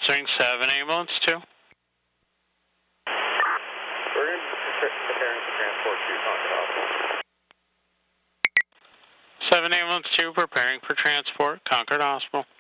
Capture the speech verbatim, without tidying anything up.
Answering seven ambulance two. We're going to be preparing for transport to Concord Hospital. seven ambulance two preparing for transport, Concord Hospital.